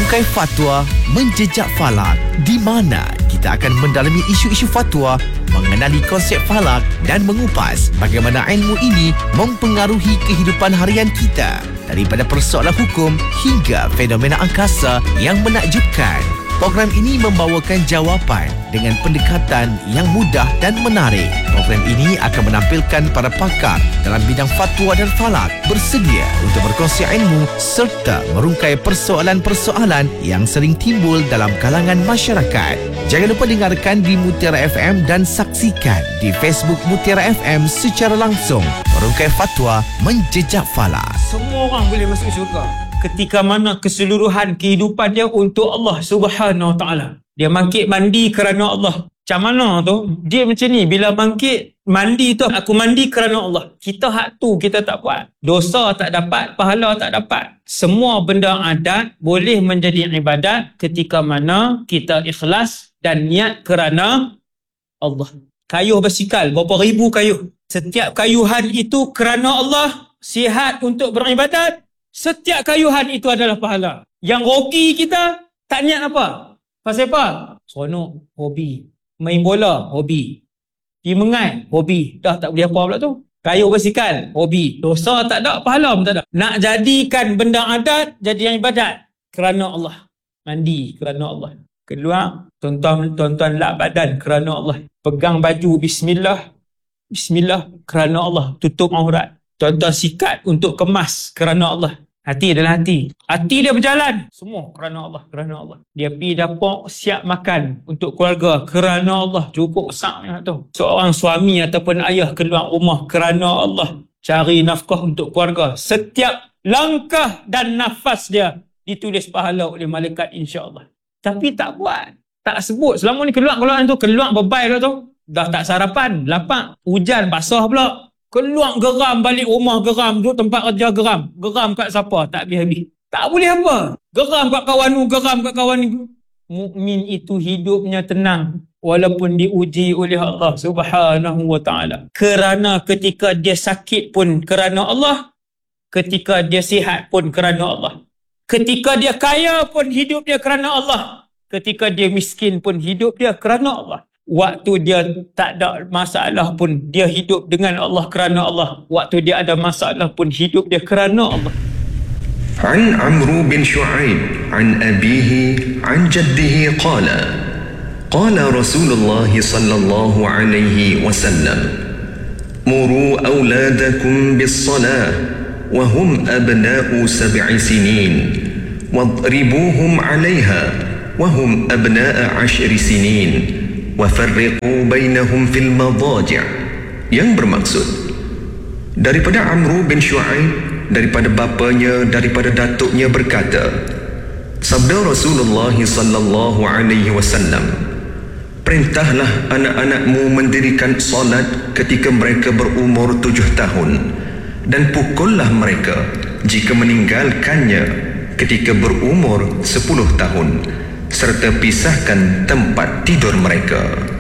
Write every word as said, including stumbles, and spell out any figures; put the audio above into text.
Merungkai Fatwa Menjejak Falak, di mana kita akan mendalami isu-isu fatwa, mengenali konsep falak dan mengupas bagaimana ilmu ini mempengaruhi kehidupan harian kita, daripada persoalan hukum hingga fenomena angkasa yang menakjubkan. Program ini membawakan jawapan dengan pendekatan yang mudah dan menarik. Program ini akan menampilkan para pakar dalam bidang fatwa dan falak bersedia untuk berkongsi ilmu serta merungkai persoalan-persoalan yang sering timbul dalam kalangan masyarakat. Jangan lupa dengarkan di Mutiara F M dan saksikan di Facebook Mutiara F M secara langsung. Merungkai Fatwa Menjejak Falak. Semua orang boleh masuk syurga ketika mana keseluruhan kehidupan dia untuk Allah Subhanahu Wa Taala. Dia bangkit mandi kerana Allah. Macam mana tu? Dia macam ni, bila bangkit mandi tu, aku mandi kerana Allah. Kita hak tu kita tak buat. Dosa tak dapat, pahala tak dapat. Semua benda adat boleh menjadi ibadat ketika mana kita ikhlas dan niat kerana Allah. Kayuh basikal, berapa ribu kayuh. Setiap kayuhan itu kerana Allah, sihat untuk beribadat. Setiap kayuhan itu adalah pahala. Yang rogi kita tak niat apa? Pasal apa? Seronok, hobi. Main bola, hobi. Pergi mengai, hobi. Dah tak boleh apa pula tu. Kayuh basikal, hobi. Dosa tak ada, pahala pun tak ada. Nak jadikan benda adat jadi yang ibadat kerana Allah. Mandi kerana Allah. Keluar, tuan-tuan lap badan kerana Allah. Pegang baju, bismillah. Bismillah kerana Allah. Tutup aurat. Tuan-tuan sikat untuk kemas kerana Allah. Hati adalah hati. Hati dia berjalan. Semua kerana Allah. Kerana Allah. Dia pergi dapur siap makan untuk keluarga kerana Allah. Cukup besarnya tu. Seorang suami ataupun ayah keluar rumah kerana Allah. Cari nafkah untuk keluarga. Setiap langkah dan nafas dia ditulis pahala oleh malaikat insya-Allah. Tapi tak buat. Tak sebut. Selama ni keluar-keluar tu. Keluar bebai dah tu. Dah tak sarapan. Lapar. Hujan basah pula. Keluar geram balik rumah, geram tu tempat kerja, geram. Geram kat siapa? Tak habis-habis. Tak boleh apa. Geram kat kawan tu, geram kat kawan ni. Mukmin itu hidupnya tenang walaupun diuji oleh Allah Subhanahu Wa Taala. Kerana ketika dia sakit pun kerana Allah, ketika dia sihat pun kerana Allah. Ketika dia kaya pun hidup dia kerana Allah. Ketika dia miskin pun hidup dia kerana Allah. Waktu dia tak ada masalah pun dia hidup dengan Allah kerana Allah. Waktu dia ada masalah pun hidup dia kerana Allah. An Amru bin Shu'aib an abihi an jaddihi qala qala Rasulullah sallallahu alaihi wasallam muru awladakum bis salah wa hum abna'u sab'i sinin wadribuhum 'alayha wa hum abna'a 'ashri sinin وَفَرِّقُوا بَيْنَهُمْ فِي الْمَضَاجِعِ. Yang bermaksud daripada Amru bin Shu'aib, daripada bapanya, daripada datuknya berkata, sabda Rasulullah sallallahu alaihi wasallam, perintahlah anak-anakmu mendirikan solat ketika mereka berumur tujuh tahun dan pukullah mereka jika meninggalkannya ketika berumur sepuluh tahun, serta pisahkan tempat tidur mereka.